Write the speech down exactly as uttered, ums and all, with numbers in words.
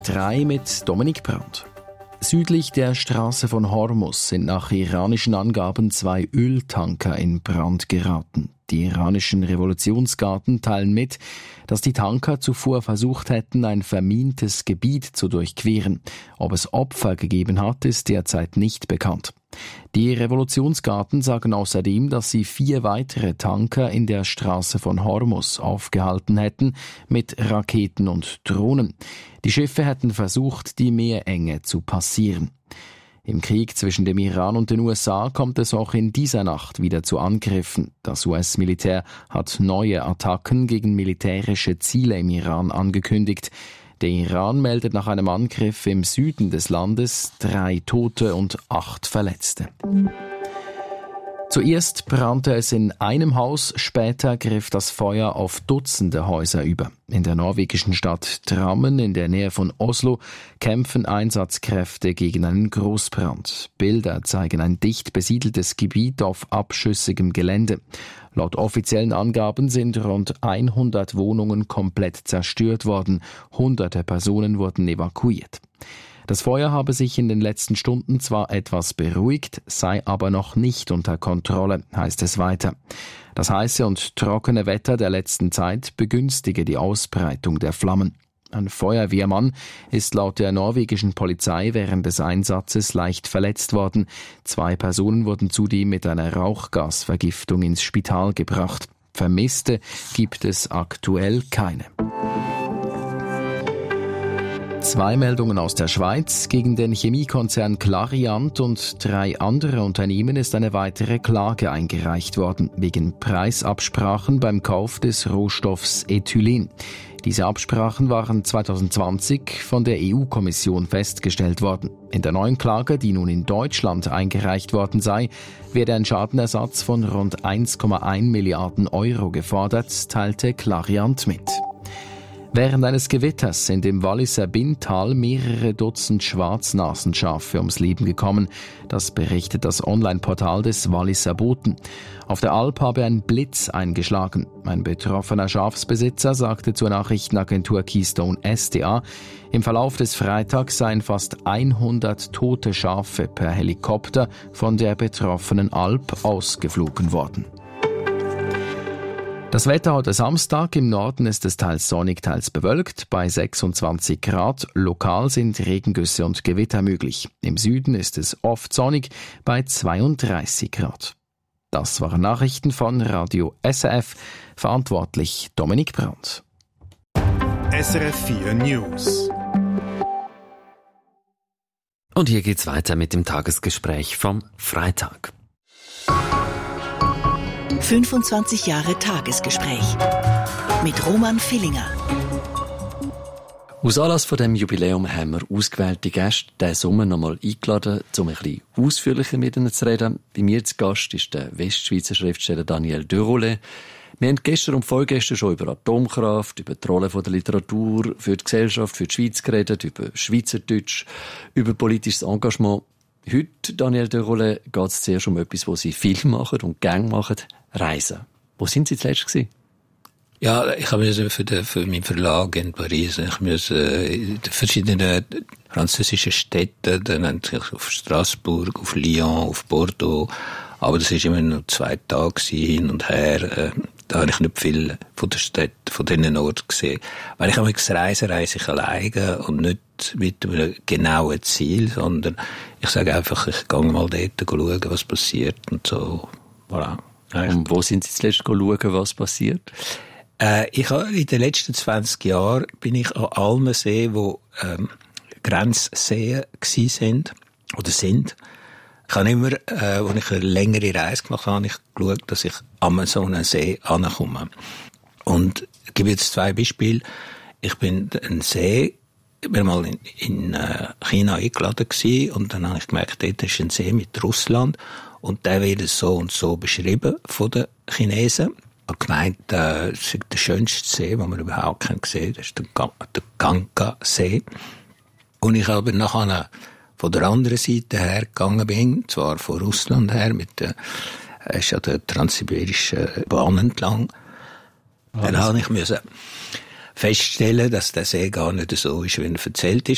drei mit Dominik Brandt. Südlich der Straße von Hormuz sind nach iranischen Angaben zwei Öltanker in Brand geraten. Die iranischen Revolutionsgarden teilen mit, dass die Tanker zuvor versucht hätten, ein vermintes Gebiet zu durchqueren. Ob es Opfer gegeben hat, ist derzeit nicht bekannt. Die Revolutionsgarden sagen außerdem, dass sie vier weitere Tanker in der Straße von Hormuz aufgehalten hätten mit Raketen und Drohnen. Die Schiffe hätten versucht, die Meerenge zu passieren. Im Krieg zwischen dem Iran und den U S A kommt es auch in dieser Nacht wieder zu Angriffen. Das U S-Militär hat neue Attacken gegen militärische Ziele im Iran angekündigt. Der Iran meldet nach einem Angriff im Süden des Landes drei Tote und acht Verletzte. Zuerst brannte es in einem Haus, später griff das Feuer auf Dutzende Häuser über. In der norwegischen Stadt Drammen in der Nähe von Oslo kämpfen Einsatzkräfte gegen einen Großbrand. Bilder zeigen ein dicht besiedeltes Gebiet auf abschüssigem Gelände. Laut offiziellen Angaben sind rund hundert Wohnungen komplett zerstört worden. Hunderte Personen wurden evakuiert. Das Feuer habe sich in den letzten Stunden zwar etwas beruhigt, sei aber noch nicht unter Kontrolle, heißt es weiter. Das heiße und trockene Wetter der letzten Zeit begünstige die Ausbreitung der Flammen. Ein Feuerwehrmann ist laut der norwegischen Polizei während des Einsatzes leicht verletzt worden. Zwei Personen wurden zudem mit einer Rauchgasvergiftung ins Spital gebracht. Vermisste gibt es aktuell keine. Zwei Meldungen aus der Schweiz. Gegen den Chemiekonzern Clariant und drei andere Unternehmen ist eine weitere Klage eingereicht worden, wegen Preisabsprachen beim Kauf des Rohstoffs Ethylen. Diese Absprachen waren zwanzig zwanzig von der E U-Kommission festgestellt worden. In der neuen Klage, die nun in Deutschland eingereicht worden sei, werde ein Schadenersatz von rund eins Komma eins Milliarden Euro gefordert, teilte Clariant mit. Während eines Gewitters sind im Walliser Binntal mehrere Dutzend Schwarznasenschafe ums Leben gekommen. Das berichtet das Online-Portal des Walliser Boten. Auf der Alp habe ein Blitz eingeschlagen. Ein betroffener Schafsbesitzer sagte zur Nachrichtenagentur Keystone S D A, im Verlauf des Freitags seien fast hundert tote Schafe per Helikopter von der betroffenen Alp ausgeflogen worden. Das Wetter heute Samstag. Im Norden ist es teils sonnig, teils bewölkt. Bei sechsundzwanzig Grad. Lokal sind Regengüsse und Gewitter möglich. Im Süden ist es oft sonnig bei zweiunddreißig Grad. Das waren Nachrichten von Radio S R F. Verantwortlich Dominik Brandt. S R F vier News. Und hier geht's weiter mit dem Tagesgespräch vom Freitag. fünfundzwanzig Jahre Tagesgespräch mit Roman Villinger. Aus Anlass von dem Jubiläum haben wir ausgewählte Gäste diesen Sommer noch einmal eingeladen, um ein bisschen ausführlicher mit ihnen zu reden. Bei mir zu Gast ist der Westschweizer Schriftsteller Daniel Deroulet. Wir haben gestern und vorgestern schon über Atomkraft, über die Rolle der Literatur für die Gesellschaft, für die Schweiz geredet, über Schweizerdeutsch, über politisches Engagement. Heute, Daniel Deroulet, geht es zuerst um etwas, was Sie viel machen und gerne machen, Reisen. Wo sind Sie zuletzt gewesen? Ja, ich habe für, den, für meinen Verlag in Paris, ich musste in verschiedenen französischen Städten, dann auf Straßburg, auf Lyon, auf Bordeaux, aber das war immer nur zwei Tage hin und her. Da habe ich nicht viel von der Stadt, von diesen Orten gesehen. Weil ich habe reise, reise ich alleine und nicht mit einem genauen Ziel, sondern ich sage einfach, ich gehe mal dort schauen, was passiert und so. Voilà. Und wo sind Sie zuletzt schauen, was passiert? Äh, ich habe in den letzten zwanzig Jahren bin ich an allen Seen, die ähm, Grenzseen gsi sind oder sind. Ich habe immer, äh, als ich eine längere Reise gemacht habe, habe ich geschaut, dass ich an so einen See ankomme. Und ich gebe jetzt zwei Beispiele. Ich bin ein See, ich bin mal in, in äh, China eingeladen gewesen, und dann habe ich gemerkt, dort ist ein See mit Russland und der wird so und so beschrieben von den Chinesen. Ich habe gemeint, äh, das ist der schönste See, den man überhaupt gesehen hat. Das ist der, der Ganga-See. Und ich habe nachher von der anderen Seite her gegangen bin, zwar von Russland her, mit der, äh, ist ja der transsibirischen Bahn entlang. Ah, dann habe ich müssen feststellen, dass der See gar nicht so ist, wie er erzählt ist.